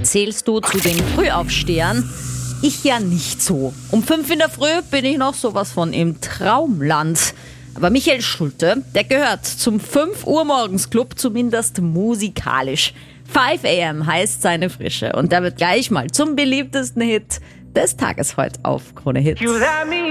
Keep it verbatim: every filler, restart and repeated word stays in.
Zählst du zu den Frühaufstehern? Ich ja nicht so. Um fünf in der Früh bin ich noch sowas von im Traumland. Aber Michael Schulte, der gehört zum fünf Uhr morgens Club, zumindest musikalisch. fünf a m heißt seine Frische und der wird gleich mal zum beliebtesten Hit des Tages heute auf Krone Hits.